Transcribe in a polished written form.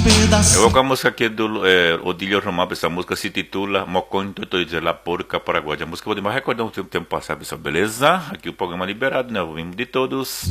pedacinhos. Eu vou com a música aqui do Odílio Romão. Essa música se titula Moconto de la Porca Paraguaia. A música eu vou demais recordar um tempo passado, pessoal. Beleza? Aqui o programa liberado, né? Ouvimos de todos.